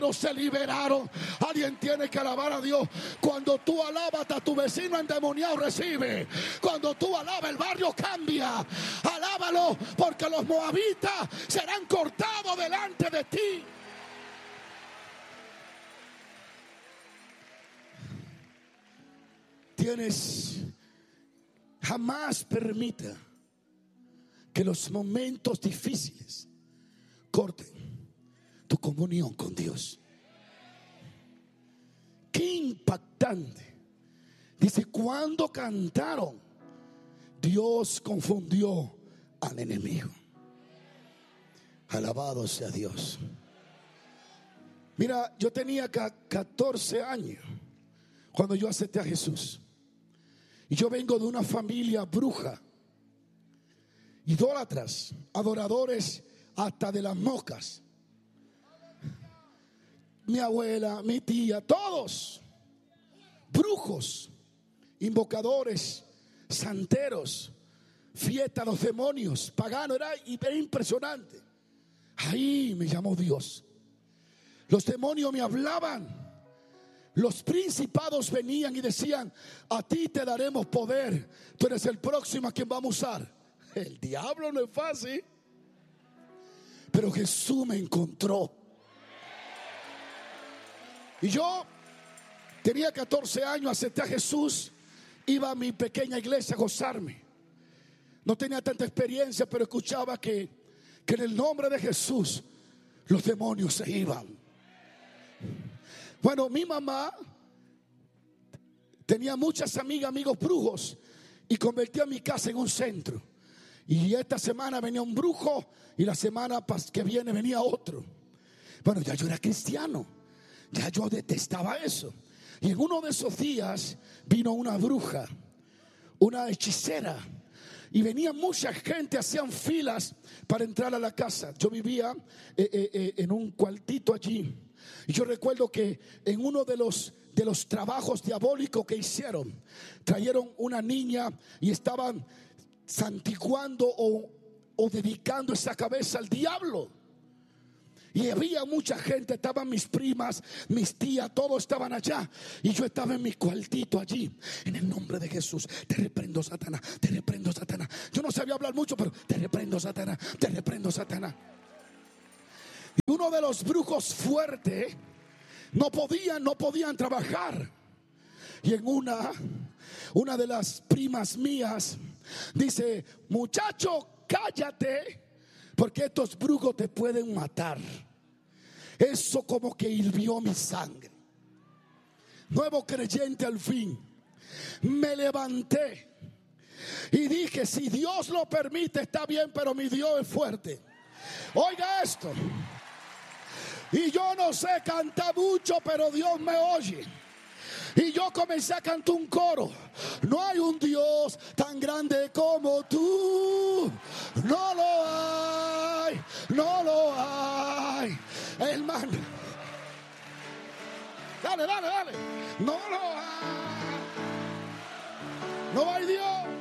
se liberaron. Alguien tiene que alabar a Dios. Cuando tú alabas, a tu vecino endemoniado recibe. Cuando tú alabas, el barrio cambia. Alábalo, porque los moabitas serán cortados delante de ti. Jamás permita que los momentos difíciles corten tu comunión con Dios. Qué impactante. Dice, cuando cantaron, Dios confundió al enemigo. Alabado sea Dios. Mira, yo tenía 14 años cuando yo acepté a Jesús. Y yo vengo de una familia bruja, idólatras, adoradores hasta de las moscas. Mi abuela, mi tía, todos brujos, invocadores, santeros, fiesta a los demonios, paganos. Era impresionante. Ahí me llamó Dios. Los demonios me hablaban. Los principados venían y decían: a ti te daremos poder, tú eres el próximo a quien vamos a usar. El diablo no es fácil, pero Jesús me encontró. Y yo tenía 14 años, acepté a Jesús, iba a mi pequeña iglesia a gozarme. No tenía tanta experiencia, pero escuchaba que en el nombre de Jesús los demonios se iban. Bueno, mi mamá tenía muchas amigos brujos y convirtió mi casa en un centro. Y esta semana venía un brujo y la semana que viene venía otro. Bueno, ya yo era cristiano, ya yo detestaba eso. Y en uno de esos días vino una bruja, una hechicera, y venía mucha gente, hacían filas para entrar a la casa. Yo vivía en un cuartito allí. Y yo recuerdo que en uno de los trabajos diabólicos que hicieron, trajeron una niña y estaban santiguando o dedicando esa cabeza al diablo. Y había mucha gente, estaban mis primas, mis tías, todos estaban allá. Y yo estaba en mi cuartito allí. En el nombre de Jesús, te reprendo, Satanás, te reprendo, Satanás. Yo no sabía hablar mucho, pero te reprendo, Satanás, te reprendo, Satanás. Y uno de los brujos fuertes no podían trabajar. Y en una de las primas mías dice: muchacho, cállate, porque estos brujos te pueden matar. Eso como que hirvió mi sangre. Nuevo creyente al fin. Me levanté y dije: si Dios lo permite está bien, pero mi Dios es fuerte. Oiga esto. Y yo no sé cantar mucho, pero Dios me oye. Y yo comencé a cantar un coro: no hay un Dios tan grande como tú. No lo hay, no lo hay. Hermano, dale. No lo hay. No hay Dios.